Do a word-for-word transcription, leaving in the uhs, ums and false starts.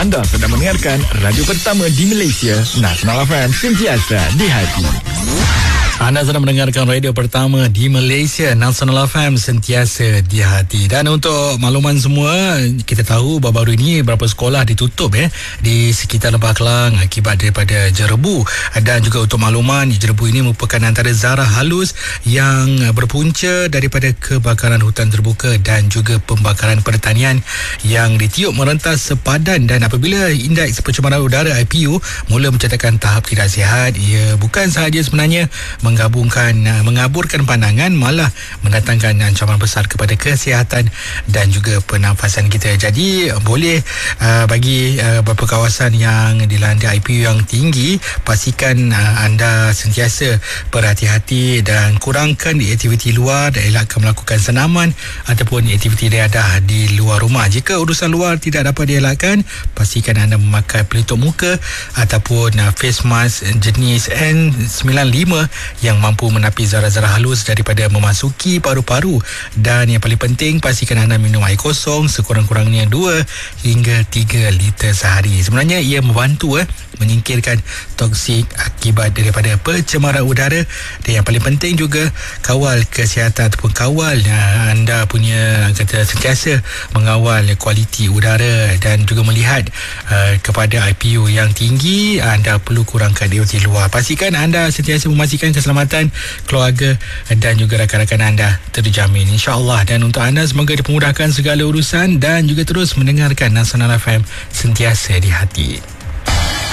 Anda sedang mendengarkan radio pertama di Malaysia, Nasional F M, sentiasa di hati. Anda sedang mendengarkan radio pertama di Malaysia, Nasional F M, sentiasa di hati. Dan untuk makluman semua, kita tahu baru-baru ini beberapa sekolah ditutup eh, di sekitar Lembah Kelang akibat daripada jerebu. Dan juga untuk makluman, jerebu ini merupakan antara zarah halus yang berpunca daripada kebakaran hutan terbuka dan juga pembakaran pertanian yang ditiup merentas sepadan. Dan apabila indeks pencemaran udara I P U mula mencatatkan tahap tidak sihat, ia bukan sahaja sebenarnya menggabungkan mengaburkan pandangan, malah mendatangkan ancaman besar kepada kesihatan dan juga pernafasan kita. Jadi boleh uh, bagi uh, beberapa kawasan yang dilanda I P U yang tinggi, pastikan uh, anda sentiasa berhati-hati dan kurangkan aktiviti luar dan elakkan melakukan senaman ataupun aktiviti riadah di luar rumah. Jika urusan luar tidak dapat dielakkan, pastikan anda memakai pelitup muka ataupun uh, face mask jenis N sembilan lima yang mampu menapi zarah-zarah halus daripada memasuki paru-paru. Dan yang paling penting, pastikan anda minum air kosong sekurang-kurangnya dua hingga tiga liter sehari. Sebenarnya ia membantu eh, menyingkirkan toksik akibat daripada pencemaran udara. Dan yang paling penting juga, kawal kesihatan ataupun kawal uh, anda punya kata sentiasa mengawal kualiti udara dan juga melihat uh, kepada I P U yang tinggi. Anda perlu kurangkan aktiviti luar. Pastikan anda sentiasa memastikan keselamatan keluarga dan juga rakan-rakan anda terjamin, insya-Allah. Dan untuk anda, semoga dipermudahkan segala urusan dan juga terus mendengarkan Nasional F M, sentiasa di hati.